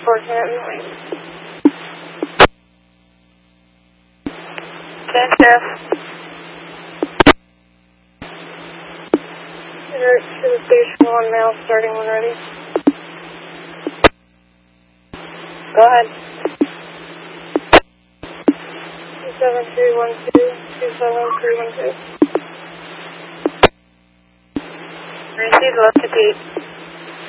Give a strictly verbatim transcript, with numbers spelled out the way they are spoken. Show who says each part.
Speaker 1: four Canton. ten Jeff. Alert to the station one now, starting when ready. Go ahead. two seven three one two, two seven three one two. Receive left to Pete.